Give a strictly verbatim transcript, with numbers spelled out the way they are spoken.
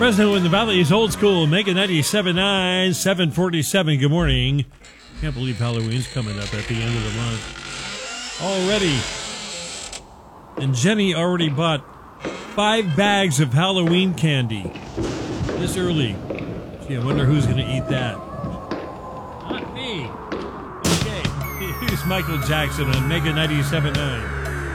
Fresno in the Valley is old school. Mega ninety-seven point nine, seven forty-seven. Good morning. Can't believe Halloween's coming up at the end of the month already. And Jenny already bought five bags of Halloween candy this early. Gee, I wonder who's going to eat that. Not me. Okay, here's Michael Jackson on Mega ninety-seven point nine.